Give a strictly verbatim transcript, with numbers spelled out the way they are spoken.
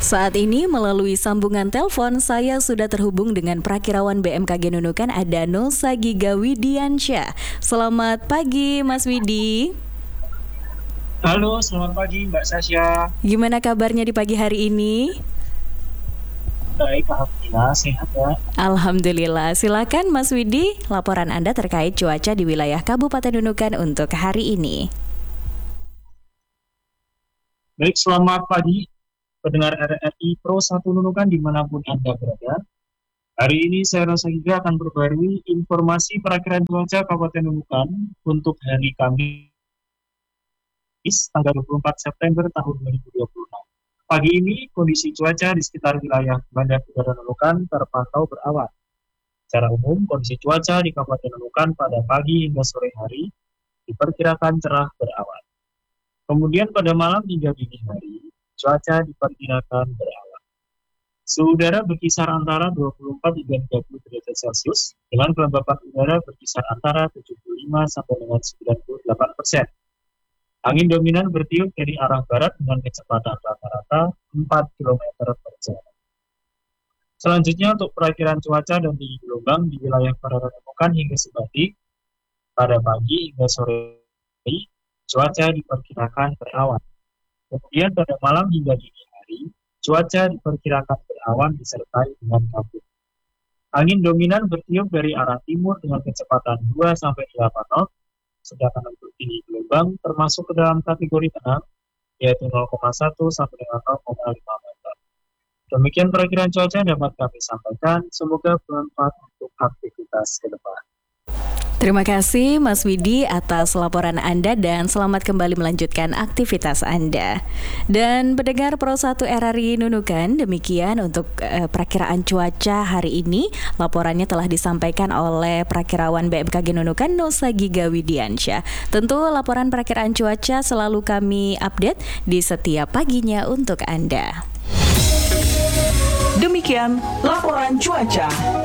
Saat ini melalui sambungan telepon saya sudah terhubung dengan Prakirawan B M K G Nunukan ada Nusa Giga Widiansyah. Selamat pagi Mas Widi. Halo, selamat pagi Mbak Sasha. Gimana kabarnya di pagi hari ini? Baik, alhamdulillah sehat ya. Alhamdulillah. Silakan Mas Widi, laporan Anda terkait cuaca di wilayah Kabupaten Nunukan untuk hari ini. Baik, selamat pagi pendengar R R I Pro satu Nunukan dimanapun Anda berada. Hari ini saya Nusa Giga akan perbarui informasi perakiraan cuaca Kabupaten Nunukan untuk hari Kamis tanggal dua puluh empat September tahun dua ribu dua puluh enam. Pagi ini kondisi cuaca di sekitar wilayah Bandar Udara Nunukan terpantau berawan. Secara umum kondisi cuaca di Kabupaten Nunukan pada pagi hingga sore hari diperkirakan cerah berawan. Kemudian pada malam hingga dini hari cuaca diperkirakan berawan. Suhu udara berkisar antara dua puluh empat hingga tiga puluh derajat Celcius dengan kelembapan udara berkisar antara tujuh puluh lima sampai dengan sembilan puluh delapan persen. Angin dominan bertiup dari arah barat dengan kecepatan rata-rata empat kilometer per jam. Selanjutnya untuk perakiraan cuaca dan tinggi gelombang di wilayah perairan Nunukan hingga sebatik pada pagi hingga sore hari cuaca diperkirakan berawan. Kemudian pada malam hingga dini hari cuaca diperkirakan berawan disertai dengan kabut. Angin dominan bertiup dari arah timur dengan kecepatan dua sampai delapan knot. Sedangkan untuk tinggi gelombang termasuk ke dalam kategori tenang, yaitu nol koma satu sampai dengan nol koma lima meter. Demikian perakiraan cuaca dapat kami sampaikan, semoga bermanfaat untuk aktivitas ke depan. Terima kasih Mas Widi atas laporan Anda dan selamat kembali melanjutkan aktivitas Anda. Dan pendengar Pro satu R R I Nunukan, demikian untuk uh, perakiraan cuaca hari ini. Laporannya telah disampaikan oleh Prakirawan B M K G Nunukan Nusa Giga Widiansyah. Tentu laporan perakiraan cuaca selalu kami update di setiap paginya untuk Anda. Demikian laporan cuaca.